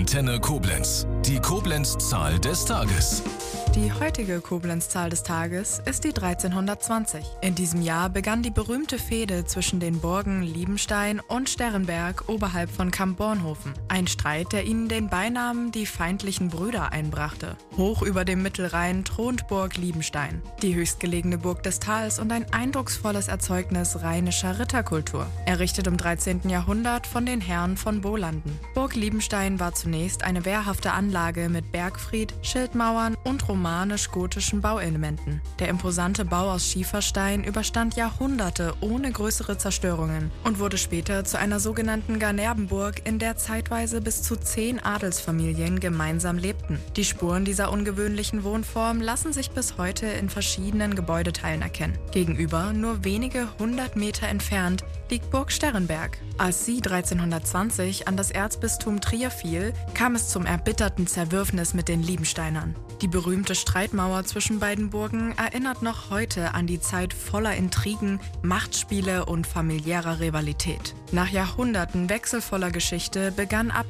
Antenne Koblenz. Die Koblenz-Zahl des Tages. Die heutige Koblenz-Zahl des Tages ist die 1320. In diesem Jahr begann die berühmte Fehde zwischen den Burgen Liebenstein und Sternberg oberhalb von Kamp-Bornhofen. Ein Streit, der ihnen den Beinamen die feindlichen Brüder einbrachte. Hoch über dem Mittelrhein thront Burg Liebenstein, die höchstgelegene Burg des Tals und ein eindrucksvolles Erzeugnis rheinischer Ritterkultur. Errichtet im 13. Jahrhundert von den Herren von Bolanden. Burg Liebenstein war zunächst eine wehrhafte Anlage mit Bergfried, Schildmauern und romanisch-gotischen Bauelementen. Der imposante Bau aus Schieferstein überstand Jahrhunderte ohne größere Zerstörungen und wurde später zu einer sogenannten Ganerbenburg, in der zeitweise bis zu 10 Adelsfamilien gemeinsam lebten. Die Spuren dieser ungewöhnlichen Wohnform lassen sich bis heute in verschiedenen Gebäudeteilen erkennen. Gegenüber, nur wenige 100 Meter entfernt, liegt Burg Sternberg. Als sie 1320 an das Erzbistum Trier fiel, kam es zum erbitterten Zerwürfnis mit den Liebensteinern. Die berühmte Streitmauer zwischen beiden Burgen erinnert noch heute an die Zeit voller Intrigen, Machtspiele und familiärer Rivalität. Nach Jahrhunderten wechselvoller Geschichte begann ab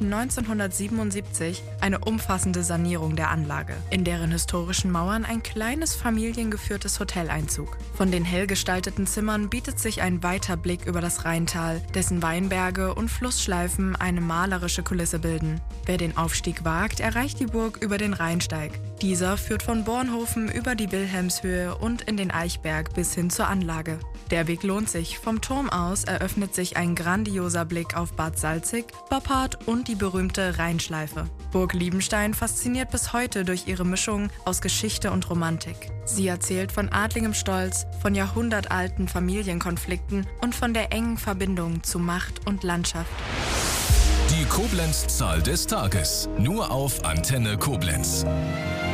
1977 eine umfassende Sanierung der Anlage, in deren historischen Mauern ein kleines familiengeführtes Hotel einzog. Von den hell gestalteten Zimmern bietet sich ein weiter Blick über das Rheintal, dessen Weinberge und Flussschleifen eine malerische Kulisse bilden. Wer den Aufstieg wagt, erreicht die Burg über den Rheinsteig. Dieser führt von Bornhofen über die Wilhelmshöhe und in den Eichberg bis hin zur Anlage. Der Weg lohnt sich. Vom Turm aus eröffnet sich ein grandioser Blick auf Bad Salzig, Boppard und die berühmte Rheinschleife. Burg Liebenstein fasziniert bis heute durch ihre Mischung aus Geschichte und Romantik. Sie erzählt von adligem Stolz, von jahrhundertalten Familienkonflikten und von der engen Verbindung zu Macht und Landschaft. Die Koblenz-Zahl des Tages. Nur auf Antenne Koblenz.